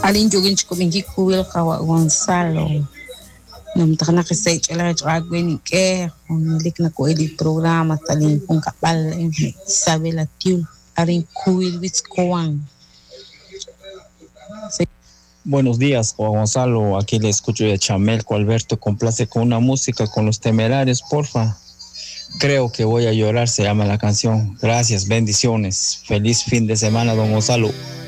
Alin jogin chikomiki kuwil kawa Gonzalo. Namtak na kisay chala chagwen ke lik na ko edit programa talin kung kapal Isabela Tiu arin kuwil wits koang. Buenos días, Juan Gonzalo. Aquí le escucho de Chamelco. Alberto, complace con una música con Los Temerarios, porfa. Creo que voy a llorar, se llama la canción. Gracias, bendiciones. Feliz fin de semana, don Gonzalo.